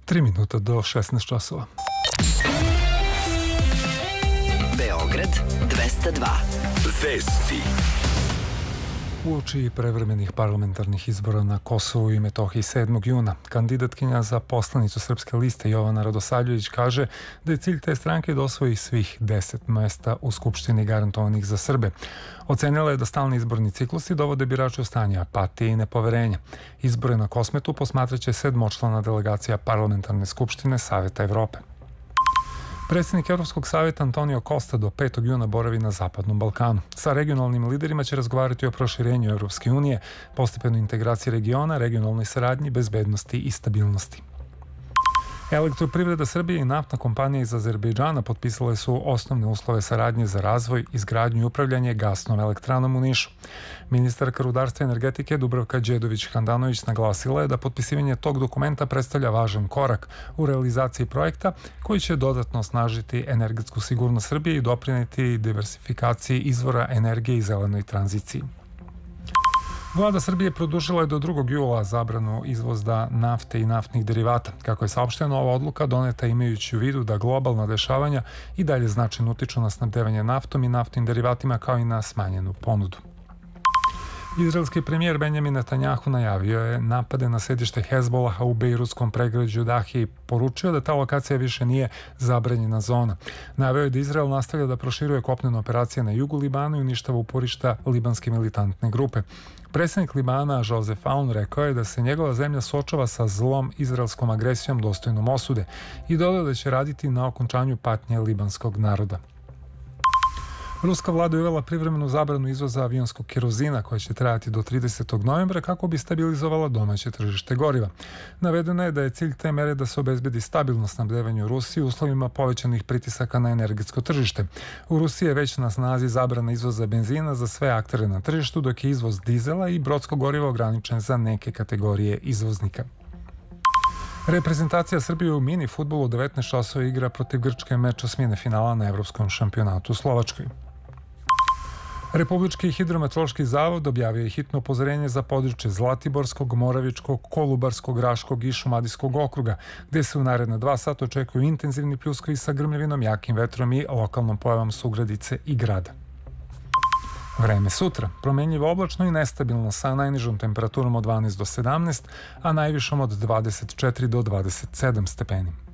3 minuta do 16 časova. Beograd 202. Vesti. Uoči prevremenih parlamentarnih izbora na Kosovu i Metohiji 7. juna, kandidatkinja za poslanicu Srpske liste Jovana Radosavljević kaže da je cilj te stranke da osvoji svih 10 mesta u Skupštini garantovanih za Srbe. Ocenila je da stalni izborni ciklusi dovode birače u stanje apatije i nepoverenja. Izbore na Kosmetu posmatraće 7-člana delegacija Parlamentarne skupštine Saveta Evrope. Predsjednik Evropskog savjeta Antonio Costa do 5. juna boravi na Zapadnom Balkanu. Sa regionalnim liderima će razgovarati o proširenju Evropske unije, postepenoj integraciji regiona, regionalnoj saradnji, bezbednosti i stabilnosti. Elektroprivreda Srbije i naftna kompanija iz Azerbejdžana potpisale su osnovne uslove saradnje za razvoj, izgradnju i upravljanje gasnom elektranom u Nišu. Ministarka rudarstva i energetike Dubravka Đedović-Handanović naglasila je da potpisivanje tog dokumenta predstavlja važan korak u realizaciji projekta koji će dodatno osnažiti energetsku sigurnost Srbije i doprineti diversifikaciji izvora energije i zelenoj tranziciji. Vlada Srbije produžila je do 2. jula zabranu izvoza nafte i naftnih derivata. Kako je saopšteno, ova odluka doneta imajući u vidu da globalna dešavanja i dalje značajno utiču na snabdevanje naftom i naftnim derivatima kao i na smanjenu ponudu. Izraelski premijer Benjamin Netanjahu najavio je napade na sedište Hezbolaha u bejrutskom predgrađu Dahije i poručio da ta lokacija više nije zabranjena zona. Najavio je da Izrael nastavlja da proširuje kopnene operacije na jugu Libana i uništava uporišta libanske militantne grupe. Predsjednik Libana Joseph Aoun rekao je da se njegova zemlja suočava sa zlom izraelskom agresijom dostojnom osude i dodao da će raditi na okončanju patnje libanskog naroda. Ruska vlada je uvela privremenu zabranu izvoza avionskog kerozina koja će trajati do 30. novembra kako bi stabilizovala domaće tržište goriva. Navedeno je da je cilj te mere da se obezbedi stabilno snabdevanje u Rusiji u uslovima povećanih pritisaka na energetsko tržište. U Rusiji je već na snazi zabrana izvoza benzina za sve aktere na tržištu, dok je izvoz dizela i brodskog goriva ograničen za neke kategorije izvoznika. Reprezentacija Srbije u mini fudbalu u 19 časova igra protiv Grčke meč osmine finala na Evropskom šampionatu u Slovačkoj. Republički hidrometeorološki zavod objavio je hitno upozorenje za područje Zlatiborskog, Moravičkog, Kolubarskog, Raškog i Šumadijskog okruga, gde se u naredne 2 sata očekuju intenzivni pljuskovi sa grmljavinom, jakim vetrom i lokalnom pojavom sugradice i grada. Vreme sutra, promenljivo oblačno i nestabilno sa najnižom temperaturom od 12 do 17, a najvišom od 24 do 27 stepeni.